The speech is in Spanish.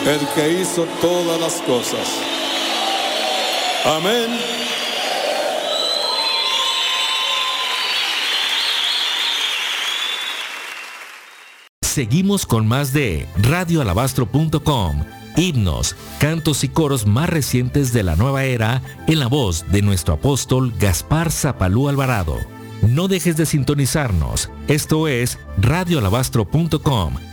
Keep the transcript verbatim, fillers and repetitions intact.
el que hizo todas las cosas. Amén. Seguimos con más de radio alabastro punto com, himnos, cantos y coros más recientes de la nueva era en la voz de nuestro apóstol Gaspar Zapalú Alvarado. No dejes de sintonizarnos. Esto es radio alabastro punto com,